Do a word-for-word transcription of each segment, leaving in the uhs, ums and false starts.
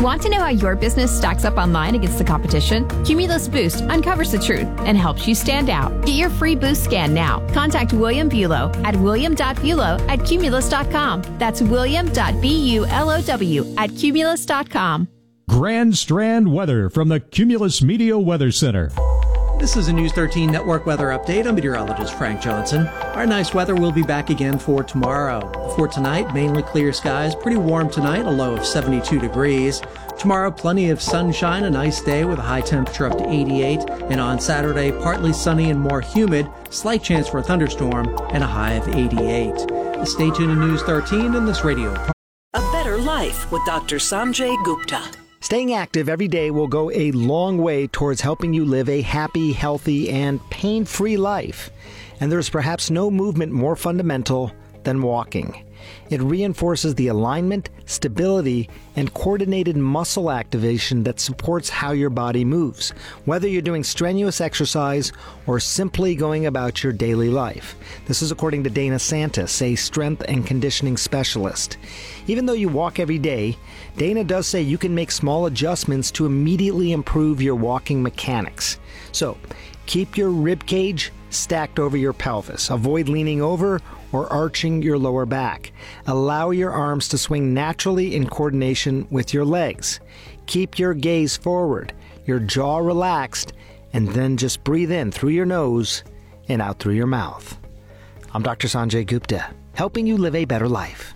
Want to know how your business stacks up online against the competition? Cumulus Boost uncovers the truth and helps you stand out. Get your free Boost scan now. Contact William Bulow at william dot bulow at cumulus dot com. That's william dot bulow at cumulus dot com. Grand Strand weather from the Cumulus Media Weather Center. This is a News thirteen Network weather update. I'm meteorologist Frank Johnson. Our nice weather will be back again for tomorrow. For tonight, mainly clear skies. Pretty warm tonight, a low of seventy-two degrees. Tomorrow, plenty of sunshine, a nice day with a high temperature up to eighty-eight. And on Saturday, partly sunny and more humid. Slight chance for a thunderstorm and a high of eighty-eight. Stay tuned to News thirteen in this radio. A Better Life with Doctor Sanjay Gupta. Staying active every day will go a long way towards helping you live a happy, healthy, and pain-free life. And there's perhaps no movement more fundamental than walking. It reinforces the alignment, stability, and coordinated muscle activation that supports how your body moves, whether you're doing strenuous exercise or simply going about your daily life. This is according to Dana Santis, a strength and conditioning specialist. Even though you walk every day, Dana does say you can make small adjustments to immediately improve your walking mechanics. So, keep your rib cage stacked over your pelvis. Avoid leaning over or arching your lower back. Allow your arms to swing naturally in coordination with your legs. Keep your gaze forward, your jaw relaxed, and then just breathe in through your nose and out through your mouth. I'm Doctor Sanjay Gupta, helping you live a better life.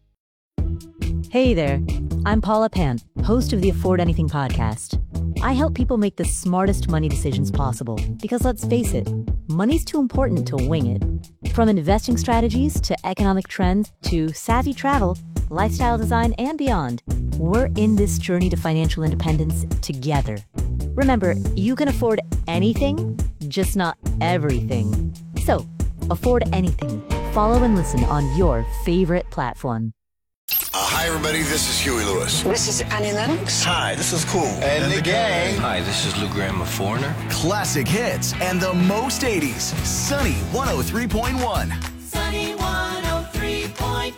Hey there, I'm Paula Pant, host of the Afford Anything podcast. I help people make the smartest money decisions possible because, let's face it, money's too important to wing it. From investing strategies to economic trends to savvy travel, lifestyle design, and beyond, we're in this journey to financial independence together. Remember, you can afford anything, just not everything. So, afford anything. Follow and listen on your favorite platform. Uh, hi, everybody. This is Huey Lewis. This is Annie Lennox. Hi, this is Cool. And, and the, the gang. Hi, this is Lou Gramm of Foreigner. Classic hits and the most eighties. Sunny one oh three point one. Sunny one oh three point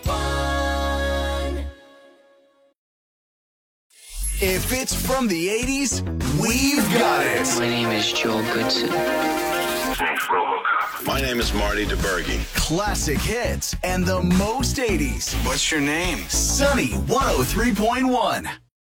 one. If it's from the eighties, we've got it. My name is Joel Goodson. My name is Marty DeBerge. Classic hits and the most eighties. What's your name? Sunny one oh three point one.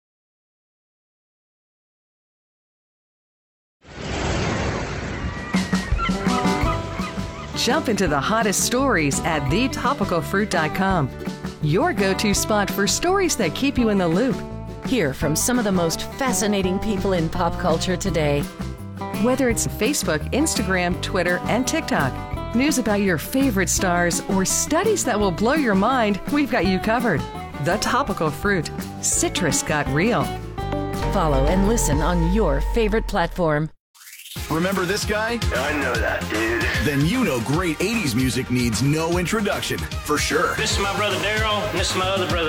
Jump into the hottest stories at the topical fruit dot com. Your go-to spot for stories that keep you in the loop. Hear from some of the most fascinating people in pop culture today. Whether it's Facebook, Instagram, Twitter, and TikTok, news about your favorite stars, or studies that will blow your mind, we've got you covered. The Topical Fruit. Citrus got real. Follow and listen on your favorite platform. Remember this guy? I know that, dude. Then you know great eighties music needs no introduction, for sure. This is my brother Daryl, and this is my other brother